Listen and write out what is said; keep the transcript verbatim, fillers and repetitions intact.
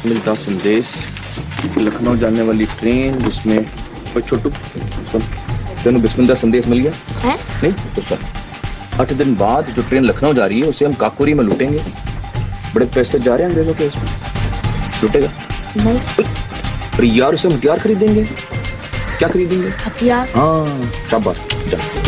मिलता संदेश, लखनऊ जाने वाली ट्रेन जिसमें छोटू सुन, तेनों बिस्मिल्लाह संदेश मिल गया है? नहीं तो सुन, आठ दिन बाद जो ट्रेन लखनऊ जा रही है उसे हम काकोरी में लूटेंगे। बड़े पैसे जा रहे हैं अंग्रेजों के इसमें, लूटेगा नहीं? अरे यार उसे हम हथियार खरीदेंगे। क्या खरीदेंगे? हथियार। हाँ शाबाश, जा।